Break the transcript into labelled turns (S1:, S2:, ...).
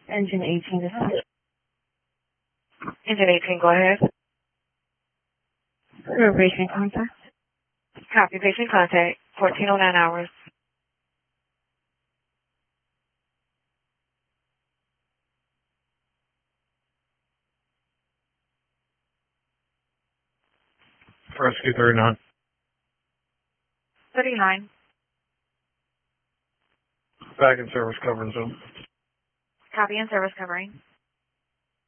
S1: Engine 18 to switch.
S2: Engine 18, go ahead.
S1: Patient contact.
S2: Copy patient contact, 1409 hours.
S3: Rescue 39.
S2: 39.
S3: Back in service covering zone.
S2: Copy and service covering.